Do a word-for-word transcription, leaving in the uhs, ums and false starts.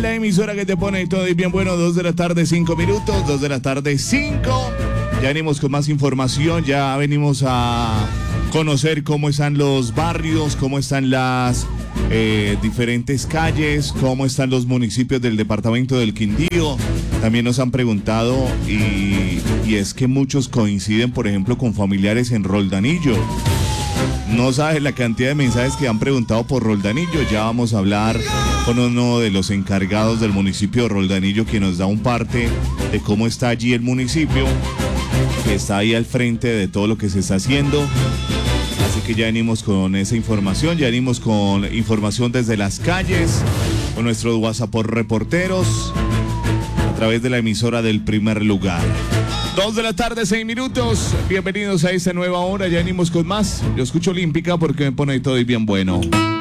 la emisora que te pone todo y bien bueno. Dos de la tarde, cinco minutos. Dos de la tarde, cinco. Ya venimos con más información. Ya venimos a conocer cómo están los barrios, cómo están las eh, diferentes calles, cómo están los municipios del departamento del Quindío. También nos han preguntado y, y es que muchos coinciden, por ejemplo, con familiares en Roldanillo. No sabes la cantidad de mensajes que han preguntado por Roldanillo. Ya vamos a hablar con uno de los encargados del municipio de Roldanillo, que nos da un parte de cómo está allí el municipio, que está ahí al frente de todo lo que se está haciendo. Así que ya venimos con esa información, ya venimos con información desde las calles, con nuestros WhatsApp reporteros, a través de la emisora del primer lugar. Dos de la tarde, seis minutos. Bienvenidos a esta nueva hora. Ya venimos con más. Yo escucho Olímpica porque me pone todo y bien bueno.